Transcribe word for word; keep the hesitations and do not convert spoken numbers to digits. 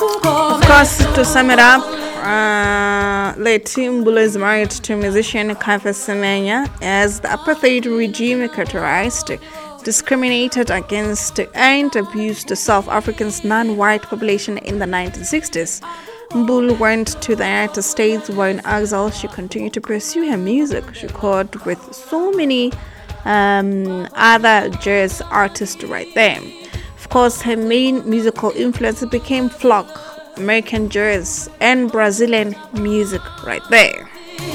Of course, to sum it up, uh, Leti Mbulu is married to musician Kafa Semenya, as the apartheid regime characterized, discriminated against, and abused the South African's non-white population in the nineteen sixties. Mbulu went to the United States, where in exile she continued to pursue her music. She toured with so many um, other jazz artists right there. Of course, her main musical influence became folk, American jazz, and Brazilian music right there.